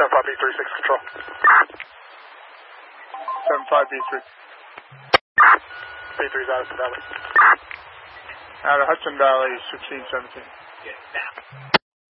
75B3, 6 control. 75B3. B3's out of the valley. Out of Hudson Valley, 1617. Yes, now.